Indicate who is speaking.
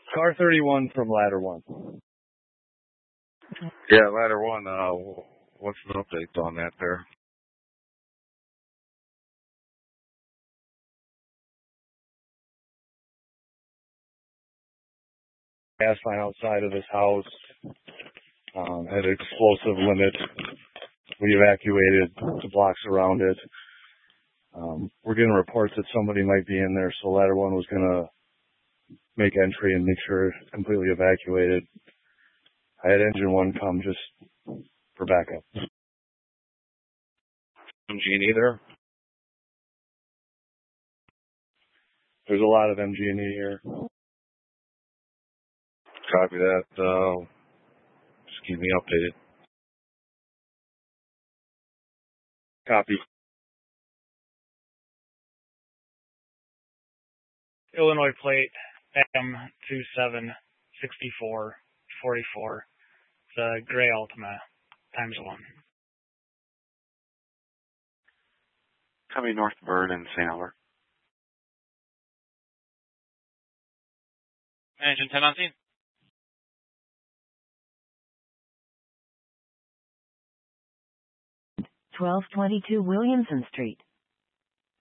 Speaker 1: Car 31 from Ladder 1.
Speaker 2: Yeah, Ladder 1, what's the update on that there?
Speaker 1: Gas line outside of his house had an explosive limit. We evacuated the blocks around it. We're getting reports that somebody might be in there, so Ladder 1 was going to make entry and make sure it's completely evacuated. I had Engine 1 come just for backup.
Speaker 2: MG&E there?
Speaker 1: There's a lot of MG&E here.
Speaker 2: Copy that. Just keep me updated.
Speaker 1: Copy.
Speaker 3: Illinois plate M276444. It's a gray Altima ×1.
Speaker 2: Coming North Bird and St. Albert.
Speaker 4: Engine 10 on scene.
Speaker 5: (1222 Williamson Street).